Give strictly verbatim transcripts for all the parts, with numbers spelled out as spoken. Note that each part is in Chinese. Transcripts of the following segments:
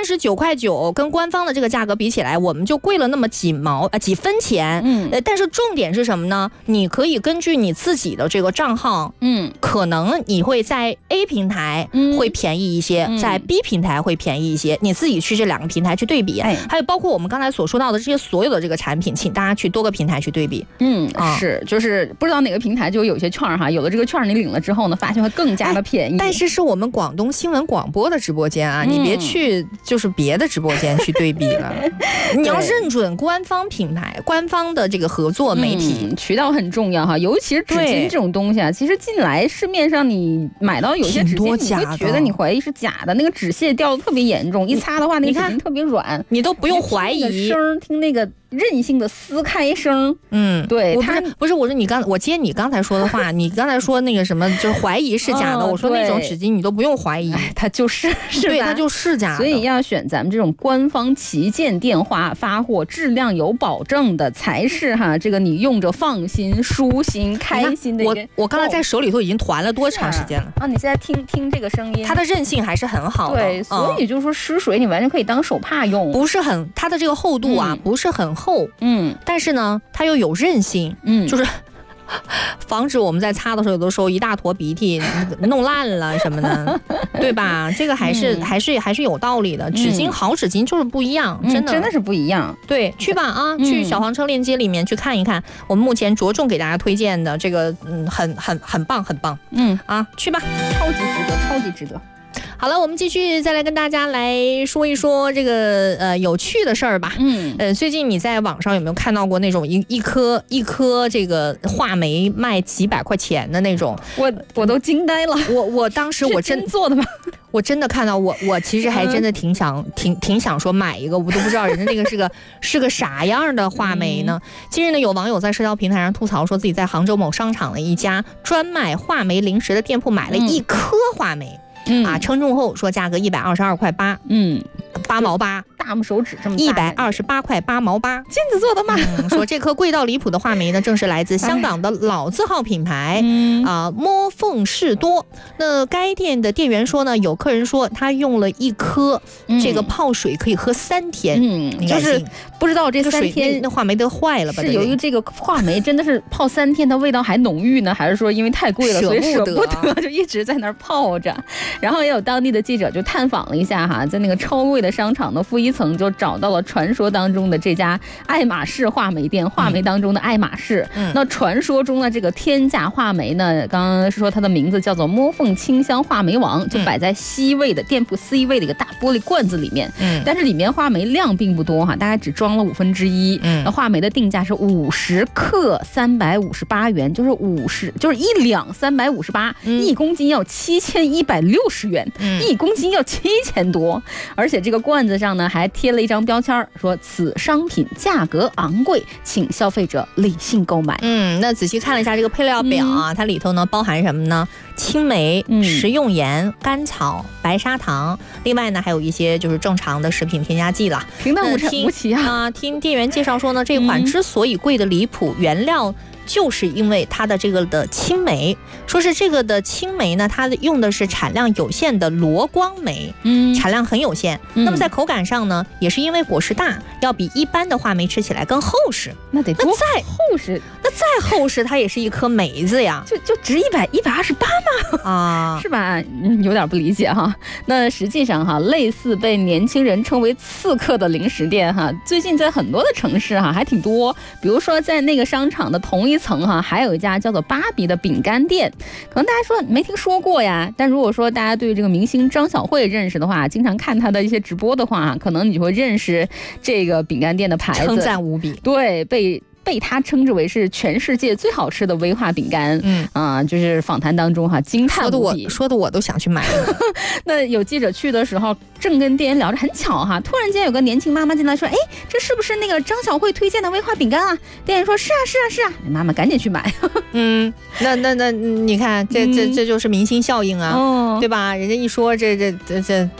三十九块九，跟官方的这个价格比起来，我们就贵了那么几毛啊几分钱。嗯，呃，但是重点是什么呢？你可以根据你自己的这个账号，嗯，可能你会在 A 平台会便宜一些，嗯、在 B 平台会便宜一些，你自己去这两个平台去对比。哎，还有包括我们刚才所说到的这些所有的这个产品，请大家去多个平台去对比。 嗯，啊、是，就是不知道哪个平台就有些券哈，有的这个券你领了之后呢，发现会更加的便宜。 但是是我们广东新闻广播的直播间啊，嗯、你别去就是别的直播间去对比了，你要认准官方品牌、官方的这个合作媒体、 嗯、渠道很重要哈，尤其是纸巾这种东西啊，其实近来市面上你买到有些纸巾，你会觉得你怀疑是假的，那个纸屑掉的特别严重，一擦的话那个纸巾特别软， 你都不用怀疑， 声听那个韧性的撕开声， 嗯， 对， 我不是不是，我说你刚我接你刚才说的话，你刚才说那个什么就是怀疑是假的，哦、我说那种纸巾你都不用怀疑， 哎、它就是是对，它就是假的， 所以要选咱们这种官方旗舰电话发货、质量有保证的才是哈，这个你用着放心、舒心、开心的一个。 我我刚才在手里头已经团了多长时间了啊？你现在听听这个声音， 它的韧性还是很好的， 对，所以就是说湿水你完全可以当手帕用， 不是很它的这个厚度啊，嗯、不是很厚，嗯，但是呢，它又有韧性，嗯，就是防止我们在擦的时候，有的时候一大坨鼻涕弄烂了什么的，对吧？这个还是、嗯、还是还是有道理的。纸巾、嗯、好纸巾就是不一样，真的、 嗯、真的是不一样。 对，去吧啊，嗯、去小黄车链接里面去看一看，我们目前着重给大家推荐的这个，嗯，很很很棒很棒，嗯啊，去吧， 超级值得，超级值得。 好了，我们继续再来跟大家来说一说这个呃有趣的事儿吧。嗯，呃，最近你在网上有没有看到过那种一一颗一颗这个话梅卖几百块钱的那种？ 我我都惊呆了。 我我当时我真做的吗？ 我真的看到我我其实还真的挺想挺挺想说买一个，我都不知道人家那个是个是个啥样的话梅呢。近日呢，有网友在社交平台上吐槽说自己在杭州某商场的一家专卖话梅零食的店铺买了一颗话梅。嗯啊，称重后说价格一百二十二块八，嗯，八毛八， 大拇手指这么大， 一百二十八块八毛八， 金子做的吗？ 嗯、说这颗贵到离谱的话梅呢，正是来自香港的老字号品牌、哎、啊，摸凤士多。那该店的店员说呢，有客人说他用了一颗，嗯、这个泡水可以喝三天，嗯， 就是不知道这三天那话梅都坏了吧？ 是由于这个话梅真的是泡三天，它味道还浓郁呢，还是说因为太贵了，所以舍不得就一直在那儿泡着？然后也有当地的记者就探访了一下哈，在那个超贵的商场的负一层就找到了传说当中的这家爱马仕话梅店，话梅当中的爱马仕。嗯、那传说中的这个天价话梅呢，刚刚说它的名字叫做摸凤清香话梅王，就摆在 C 位的、嗯、店铺 C 位的一个大玻璃罐子里面。嗯，但是里面话梅量并不多哈，大概只装了五分之一。嗯，那话梅的定价是五十克三百五十八元，就是五十就是一两三百五十八，一公斤要七千一百六十元。嗯、一公斤要七千多，而且这个罐子上呢还贴了一张标签，说此商品价格昂贵，请消费者理性购买。 嗯，那仔细看了一下这个配料表啊，嗯、它里头呢包含什么呢？青梅、嗯、食用盐、甘草、白砂糖，另外呢还有一些就是正常的食品添加剂了。 平淡无无奇啊！ 啊，听店员介绍说呢，这款之所以贵的离谱，嗯、原料。就是因为它的这个的青梅，说是这个的青梅呢，它用的是产量有限的罗光梅，嗯，产量很有限。嗯、那么在口感上呢，也是因为果实大，要比一般的话梅吃起来更厚实。 那得多那再厚实， 那再厚实，它也是一颗梅子呀， 就就值一百一百二十八吗？啊，是吧？嗯，有点不理解哈。那实际上哈，类似被年轻人称为刺客的零食店哈，最近在很多的城市哈还挺多。比如说在那个商场的同一层哈，还有一家叫做芭比的饼干店，可能大家说没听说过呀。但如果说大家对这个明星张小慧认识的话，经常看她的一些直播的话，可能你就会认识这个饼干店的牌子， 称赞无比。 对，被。被他称之为是全世界最好吃的威化饼干，嗯啊、呃，就是访谈当中哈惊叹无比， 说的我说的我都想去买了。 那有记者去的时候，正跟店员聊着，很巧哈，突然间有个年轻妈妈进来说：“哎，这是不是那个张小慧推荐的威化饼干啊？”店员说：“是啊，是啊，是啊。”妈妈赶紧去买。 嗯，那那那你看，这这这就是明星效应啊，嗯、对吧？人家一说这这这这。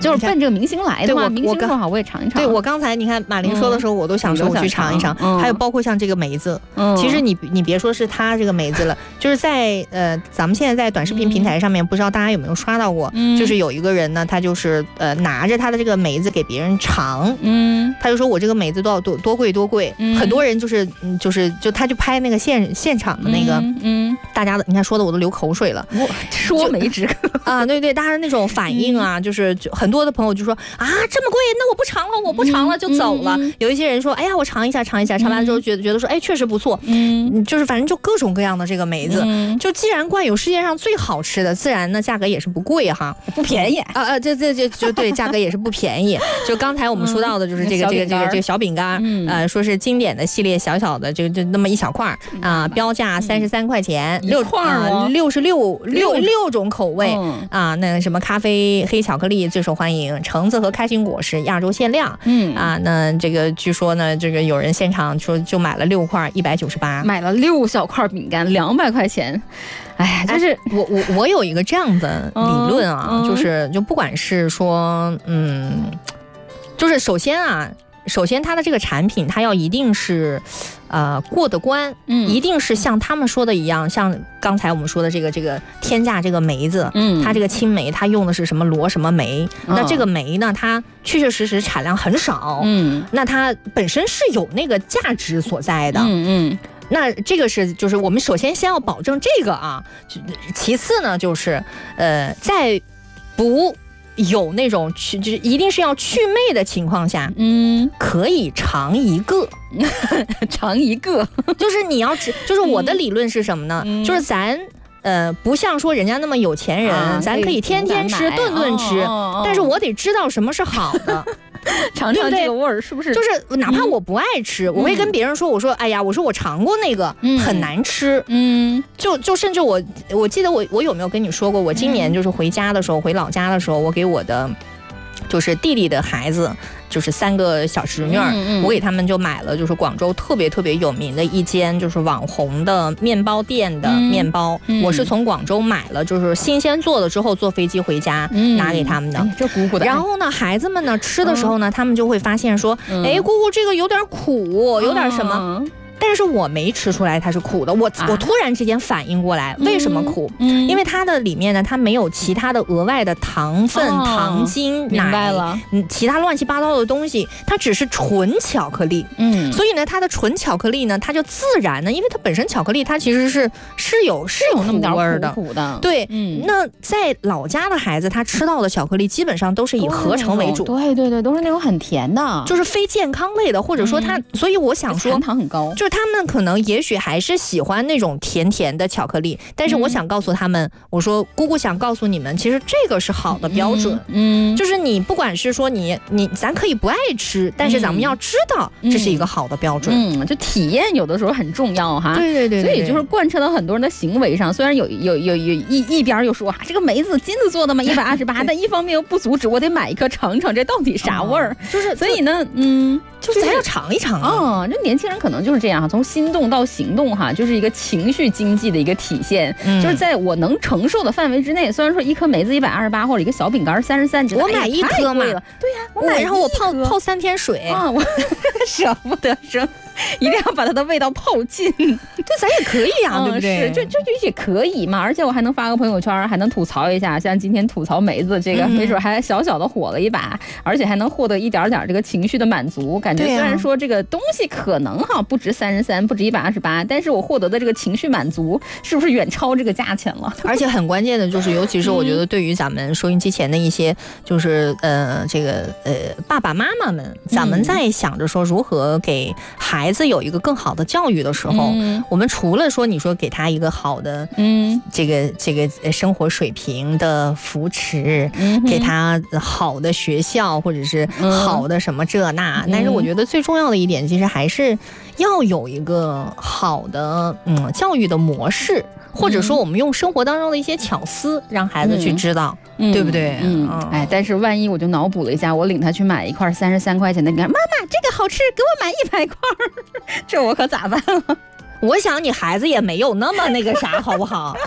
就是奔这个明星来的话，明星说好我也尝一尝。 对，我刚才你看马琳说的时候，我都想说我去尝一尝。还有包括像这个梅子，其实你你别说是它这个梅子了，就是在呃咱们现在在短视频平台上面，不知道大家有没有刷到过，就是有一个人呢，他就是呃拿着他的这个梅子给别人尝，嗯，他就说我这个梅子多少多多贵多贵，很多人就是就是就他就拍那个现现场的那个，嗯，大家的你看说的我都流口水了， 我说没止啊，对对，大家那种反应啊，就是就很多的朋友就说啊这么贵，那我不尝了，我不尝了就走了。有一些人说，哎呀我尝一下尝一下，尝完了之后觉得觉得说，哎确实不错，嗯，就是反正就各种各样的这个梅子，就既然冠有世界上最好吃的，自然呢价格也是不贵哈， 不便宜啊啊，这这这就对，价格也是不便宜。就刚才我们说到的就是这个这个这个这个小饼干，呃，说是经典的系列小小的，就就那么一小块啊，标价三十三块钱， 六块啊，六十六六六种口味啊，那什么咖啡、黑巧克力最受欢迎，橙子和开心果是亚洲限量，嗯啊，那这个据说呢，这个有人现场说就买了六块，一百九十八， 买了六小块饼干，两百块钱。哎呀，就是我我我有一个这样的理论啊，嗯、就是就不管是说嗯，就是首先啊，首先它的这个产品它要一定是，呃过得关，嗯，一定是像他们说的一样，像刚才我们说的这个这个天价这个梅子，嗯，它这个青梅它用的是什么罗什么梅，嗯、那这个梅呢，它确确实实产量很少，嗯，那它本身是有那个价值所在的，嗯嗯。那这个是就是我们首先先要保证这个啊，其次呢就是呃在不有那种去就是一定是要祛魅的情况下，嗯，可以尝一个， 尝一个， 就是你要吃，就是我的理论是什么呢？嗯、就是咱。呃，不像说人家那么有钱人，啊、咱可以天天吃、顿顿吃，哦、但是我得知道什么是好的。 尝尝这个味儿是不是？ 就是哪怕我不爱吃，嗯、我会跟别人说，我说，哎呀，我说我尝过那个，嗯、很难吃。嗯，就就甚至我，我记得我我有没有跟你说过，我今年就是回家的时候，回老家的时候，我给我的就是弟弟的孩子。就是三个小侄女儿，嗯嗯、我给他们就买了，就是广州特别特别有名的一间就是网红的面包店的面包，嗯、我是从广州买了，就是新鲜做了之后坐飞机回家，嗯、拿给他们的。 哎、这鼓鼓的。 然后呢，孩子们呢吃的时候呢，嗯、他们就会发现说，嗯、哎，姑姑这个有点苦，有点什么。嗯但是我没吃出来它是苦的，我、啊、我突然之间反应过来，为什么苦？嗯，因为它的里面呢，它没有其他的额外的糖分、哦、糖精、奶， 明白了， 嗯，其他乱七八糟的东西，它只是纯巧克力。嗯，所以呢，它的纯巧克力呢，它就自然呢，因为它本身巧克力它其实是是有是有那么点味儿的， 苦苦的。 对，嗯，那在老家的孩子，他吃到的巧克力基本上都是以合成为主， 对对对，都是那种很甜的， 就是非健康类的，或者说它，嗯、所以我想说， 含糖很高， 就是他们可能也许还是喜欢那种甜甜的巧克力，但是我想告诉他们，嗯、我说姑姑想告诉你们，其实这个是好的标准，嗯，嗯就是你不管是说你你咱可以不爱吃，但是咱们要知道这是一个好的标准， 嗯，嗯就体验有的时候很重要哈， 对对 对, 对, 对，所以就是贯彻到很多人的行为上，虽然有有有有一一边又说啊这个梅子金子做的嘛一百二十八，但一方面又不阻止我得买一颗尝尝这到底啥味儿，哦， 就是所以呢，嗯。 就是咱要尝一尝啊！这年轻人可能就是这样，从心动到行动哈，就是一个情绪经济的一个体现。嗯、就是在我能承受的范围之内，虽然说一颗梅子一百二十八，或者一个小饼干三十三， 我买一颗嘛，对呀，我买， 然后我泡泡三天水啊，我舍不得扔。一定要把它的味道泡尽， 对，咱也可以啊，嗯、对不对？ 是，就就就也可以嘛。而且我还能发个朋友圈，还能吐槽一下，像今天吐槽梅子这个，嗯、没准还小小的火了一把，而且还能获得一点点这个情绪的满足。感觉虽然说这个东西可能哈不值三十三，不值一百二十八，但是我获得的这个情绪满足是不是远超这个价钱了？ 而且很关键的就是，尤其是我觉得对于咱们收音机前的一些，就是呃这个呃爸爸妈妈们，咱们在想着说如何给孩子有一个更好的教育的时候，嗯、我们除了说你说给他一个好的，嗯，这个这个生活水平的扶持，嗯、给他好的学校或者是好的什么这那，嗯、但是我觉得最重要的一点，其实还是要有一个好的嗯教育的模式，或者说我们用生活当中的一些巧思，让孩子去知道。嗯、对不对？ 嗯，嗯哎，但是万一我就脑补了一下，我领他去买一块三十三块钱的饼干，妈妈这个好吃，给我买一百块，这我可咋办了？ 我想你孩子也没有那么那个啥，好不好？他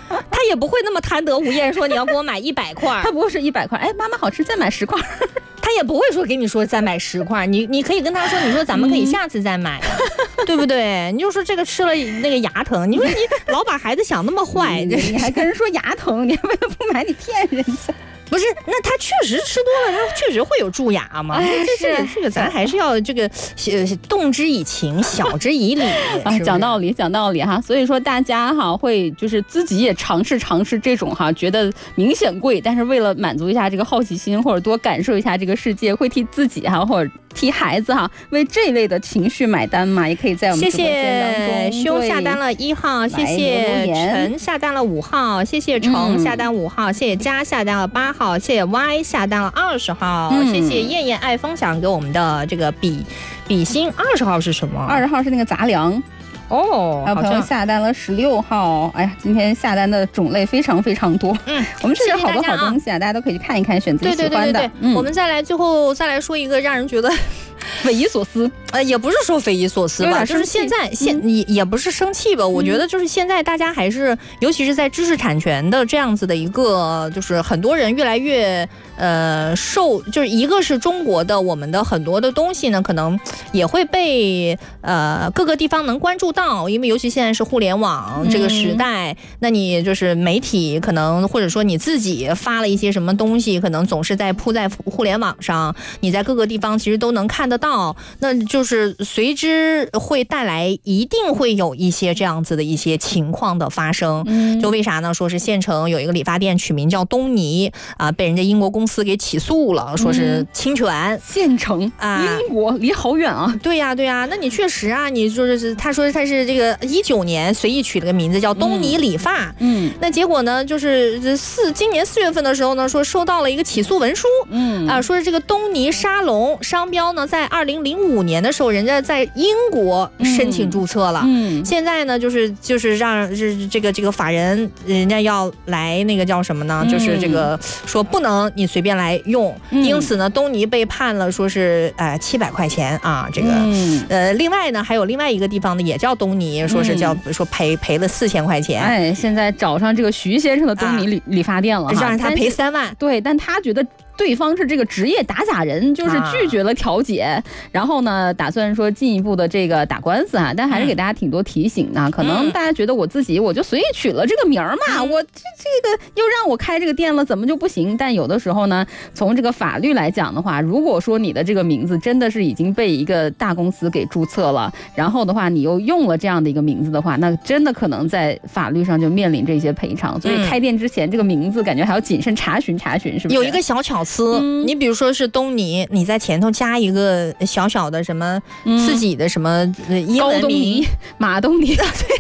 也不会那么贪得无厌，说你要给我买一百块， 他不会是一百块，哎，妈妈好吃，再买十块。 他也不会说给你说再买十块，你你可以跟他说，你说咱们可以下次再买，嗯、对不对？你就说这个吃了那个牙疼，你说你老把孩子想那么坏， 你, 你还跟人说牙疼，你为了不买你骗人家。 不是，那他确实吃多了，他确实会有蛀牙嘛。哎、这个这个咱还是要这个动之以情，晓之以理。 啊，讲道理，讲道理哈。所以说大家哈会就是自己也尝试尝试这种哈，觉得明显贵，但是为了满足一下这个好奇心，或者多感受一下这个世界，会替自己哈或者替孩子哈为这类的情绪买单嘛，也可以在我们直播间当中。 谢谢兄下单了一号，谢谢陈下单了五号，谢谢程下单五号，谢谢佳下单了八号。好，谢谢 Y 下单了二十号、嗯，谢谢燕燕爱分享给我们的这个比比心。二十号是什么？ 二十号是那个杂粮哦。 还有朋友下单了十六号，哎呀，今天下单的种类非常非常多。嗯，我们这有好多好东西啊，大家都可以去看一看，选自己喜欢的。 对对对对对、嗯、我们再来最后再来说一个让人觉得匪夷所思， 呃，也不是说匪夷所思吧，就是现在现也、嗯、也不是生气吧，我觉得就是现在大家还是，尤其是在知识产权的这样子的一个，就是很多人越来越呃受，就是一个是中国的我们的很多的东西呢，可能也会被呃各个地方能关注到，因为尤其现在是互联网这个时代，嗯、那你就是媒体可能或者说你自己发了一些什么东西，可能总是在铺在互联网上，你在各个地方其实都能看得到，那就是随之会带来一定会有一些这样子的一些情况的发生。嗯、就为啥呢？说是县城有一个理发店取名叫东尼啊、呃，被人家英国公司给起诉了，说是侵权。嗯、 县城啊，英国离好远啊。 对呀、啊、对呀、啊，那你确实啊，你就是他说他是这个一九年随意取了个名字叫东尼理发。嗯，那结果呢，就是四今年四月份的时候呢，说收到了一个起诉文书。嗯啊，说是这个东尼沙龙商标呢，在二零零五年的时候，人家在英国申请注册了。嗯，嗯现在呢，就是就是让是这个这个法人人家要来那个叫什么呢？嗯、就是这个说不能你随便来用，嗯、因此呢，东尼被判了说是呃七百块钱啊，这个、嗯、呃，另外呢还有另外一个地方呢也叫东尼，说是叫、嗯、说赔赔了四千块钱。 哎，现在找上这个徐先生的东尼理、啊、理发店了， 让他赔三万。 对，但他觉得对方是这个职业打假人，就是拒绝了调解，啊、然后呢，打算说进一步的这个打官司啊，但还是给大家挺多提醒的。嗯、可能大家觉得我自己我就随意取了这个名儿嘛，嗯、我这这个又让我开这个店了，怎么就不行？但有的时候呢，从这个法律来讲的话，如果说你的这个名字真的是已经被一个大公司给注册了，然后的话你又用了这样的一个名字的话，那真的可能在法律上就面临这些赔偿。所以开店之前这个名字感觉还要谨慎查询查询，是不是？ 有一个小巧思，嗯、你比如说是东尼，你在前头加一个小小的什么自己的什么英文名，高东尼、马东尼。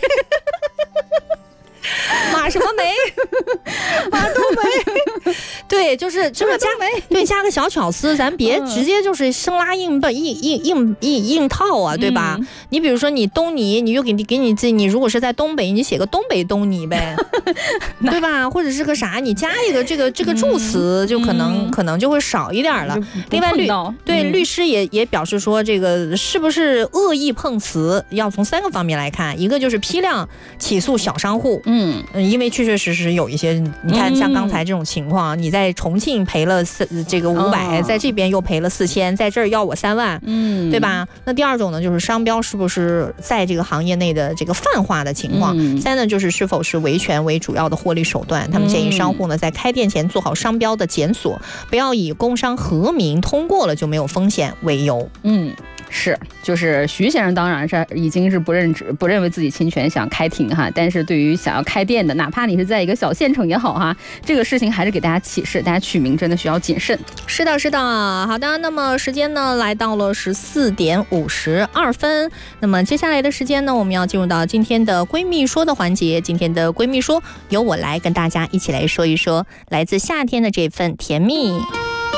马什么梅？马冬梅。对，就是就是加对加个小巧思，咱别直接就是生拉硬硬硬硬硬硬套啊，对吧？嗯、你比如说你东尼，你就给你给你自己，你如果是在东北，你写个东北东尼呗，对吧？或者是个啥，你加一个这个这个助词，嗯、就可能、嗯、可能就会少一点了。另外律对、嗯、律师也也表示说，这个是不是恶意碰瓷，要从三个方面来看，一个就是批量起诉小商户。嗯嗯，因为确确实实有一些，你看像刚才这种情况，嗯、你在重庆赔了四这个五百、哦，在这边又赔了四千，在这儿要我三万，嗯，对吧？那第二种呢，就是商标是不是在这个行业内的这个泛化的情况？嗯、三呢，就是是否是维权为主要的获利手段？他们建议商户呢，在开店前做好商标的检索，不要以工商和名通过了就没有风险为由。嗯。 是，就是徐先生当然是已经是不认知不认为自己侵权想开庭哈，但是对于想要开店的，哪怕你是在一个小县城也好哈，这个事情还是给大家启示，大家取名真的需要谨慎。 是的，是的，好的。那么时间呢来到了十四点五十二分，那么接下来的时间呢，我们要进入到今天的闺蜜说的环节。今天的闺蜜说由我来跟大家一起来说一说来自夏天的这份甜蜜。